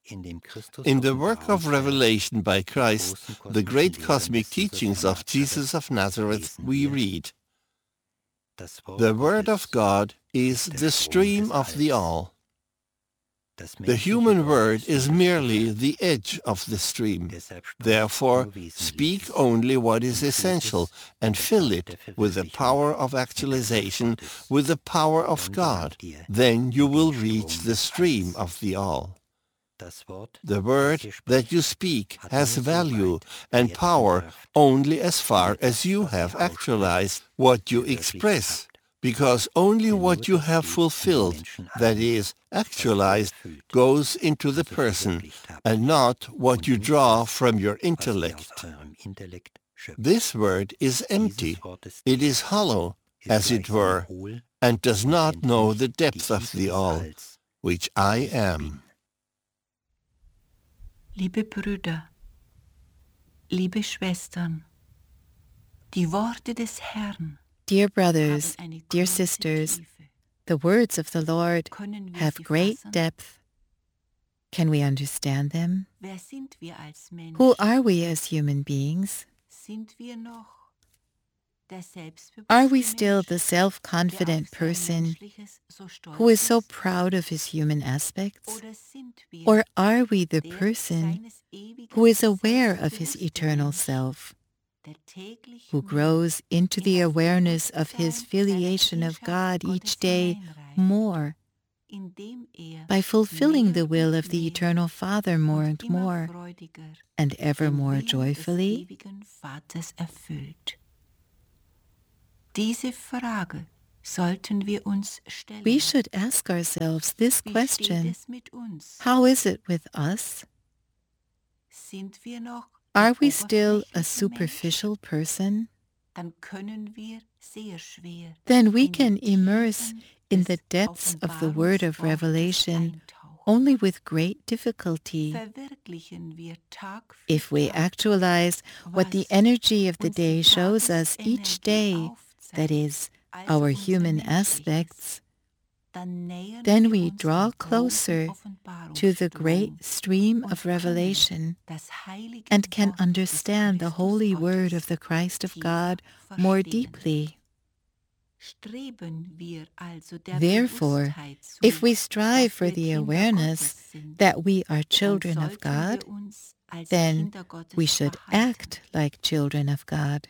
In the work of revelation by Christ, the great cosmic teachings of Jesus of Nazareth, we read, "The Word of God is the stream of the all." The human word is merely the edge of the stream. Therefore, speak only what is essential and fill it with the power of actualization, with the power of God. Then you will reach the stream of the all. The word that you speak has value and power only as far as you have actualized what you express, because only what you have fulfilled, that is, actualized, goes into the person, and not what you draw from your intellect. This word is empty. It is hollow, as it were, and does not know the depth of the all, which I am. Liebe Brüder, liebe Schwestern, die Worte des Herrn. Dear brothers, dear sisters, the words of the Lord have great depth. Can we understand them? Who are we as human beings? Are we still the self-confident person who is so proud of his human aspects? Or are we the person who is aware of his eternal self, who grows into the awareness of his filiation of God each day more, by fulfilling the will of the Eternal Father more and more, and ever more joyfully? We should ask ourselves this question: how is it with us? Are we still a superficial person? Then we can immerse in the depths of the word of revelation only with great difficulty. If we actualize what the energy of the day shows us each day, that is, our human aspects, then we draw closer to the great stream of revelation and can understand the holy word of the Christ of God more deeply. Therefore, if we strive for the awareness that we are children of God, then we should act like children of God.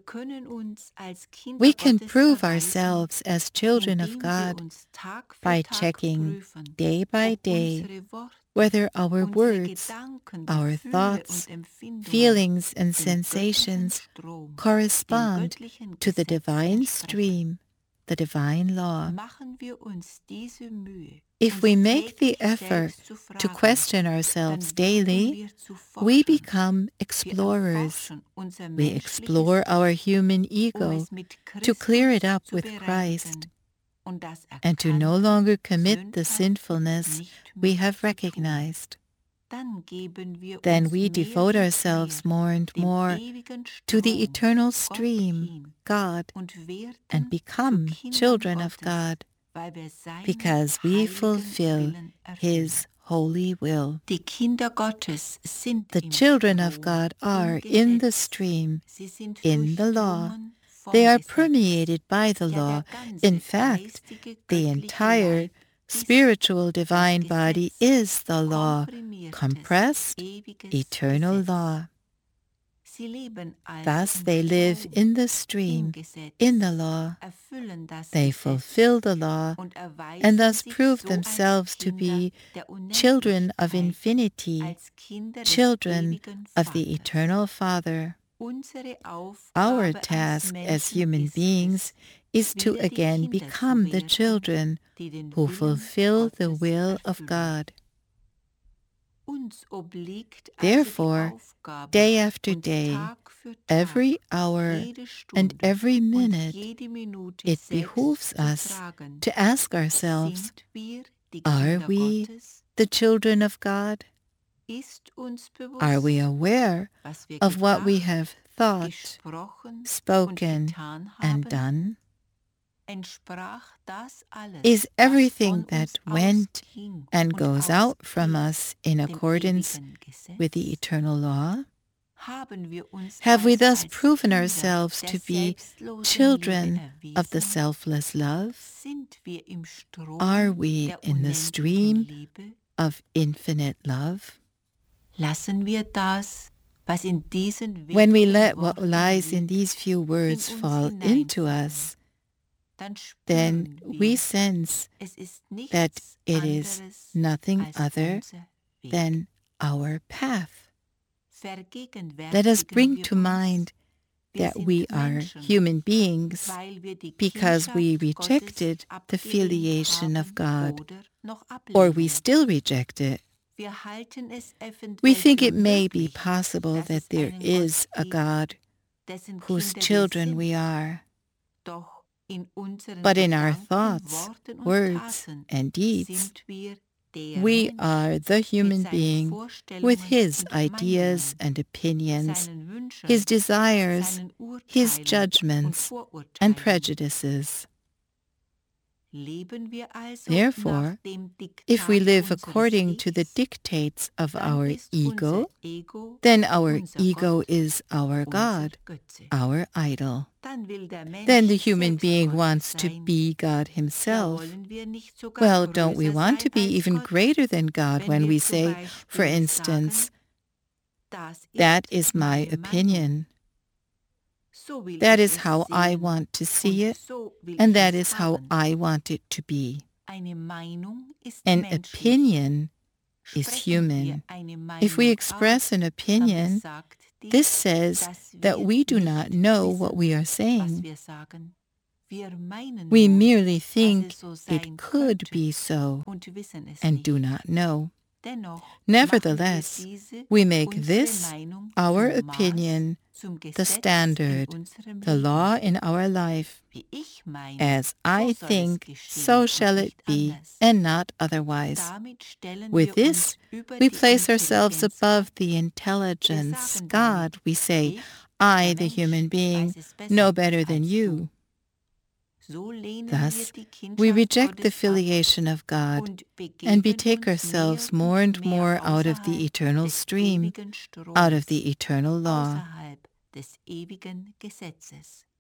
We can prove ourselves as children of God by checking day by day whether our words, our thoughts, feelings, and sensations correspond to the divine stream, the divine law. If we make the effort to question ourselves daily, we become explorers. We explore our human ego to clear it up with Christ and to no longer commit the sinfulness we have recognized. Then we devote ourselves more and more to the eternal stream, God, and become children of God, because we fulfill His holy will. The children of God are in the stream, in the law. They are permeated by the law. In fact, the entire spiritual divine body is the law, compressed, eternal law. Thus they live in the stream, in the law. They fulfill the law and thus prove themselves to be children of infinity, children of the Eternal Father. Our task as human beings is to again become the children who fulfill the will of God. Therefore, day after day, every hour and every minute, it behooves us to ask ourselves, are we the children of God? Are we aware of what we have thought, spoken, and done? is everything that went and goes out from us in accordance with the eternal law? Have we thus proven ourselves to be children of the selfless love? Are we in the stream of infinite love? When we let what lies in these few words fall into us, then we sense that it is nothing other than our path. Let us bring to mind that we are human beings because we rejected the filiation of God, or we still reject it. We think it may be possible that there is a God whose children we are. But in our thoughts, words, and deeds, we are the human being with his ideas and opinions, his desires, his judgments, and prejudices. Therefore, if we live according to the dictates of our ego, then our ego is our God, our idol. Then the human being wants to be God himself. Well, don't we want to be even greater than God when we say, for instance, that is my opinion. That is how I want to see it, and that is how I want it to be. An opinion is human. If we express an opinion, this says that we do not know what we are saying. We merely think it could be so and do not know. Nevertheless, we make this, our opinion, the standard, the law in our life. As I think, so shall it be, and not otherwise. With this, we place ourselves above the intelligence, God. We say, I, the human being, know better than you. Thus, we reject the filiation of God and betake ourselves more and more out of the eternal stream, out of the eternal law.